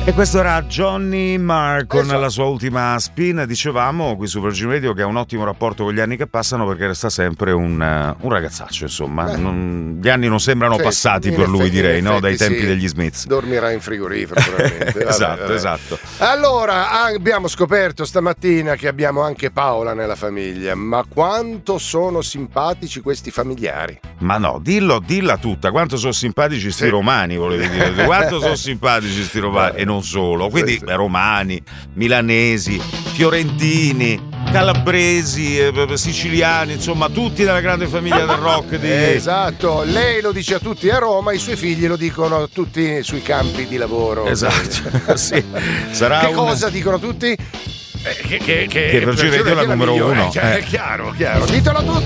E questo era Johnny Marr con la sua ultima spin. Dicevamo qui su Virgin Radio che ha un ottimo rapporto con gli anni che passano, perché resta sempre un ragazzaccio, insomma. Gli anni non sembrano passati per lui, direi, no? Dai tempi degli Smiths. Dormirà in frigorifero probabilmente. Esatto. Allora, abbiamo scoperto stamattina che abbiamo anche Paola nella famiglia, ma quanto sono simpatici questi familiari. Ma no, dilla tutta, quanto sono simpatici sti romani, volevi dire. Quanto sono simpatici sti romani, e non solo. Quindi romani, milanesi, fiorentini, calabresi, siciliani, insomma tutti della grande famiglia del rock di... Esatto, lei lo dice a tutti a Roma, i suoi figli lo dicono a tutti sui campi di lavoro. Esatto. Sì. Sarà cosa dicono tutti? Che Virgin Radio è la numero uno. È chiaro. Ditelo a tutti.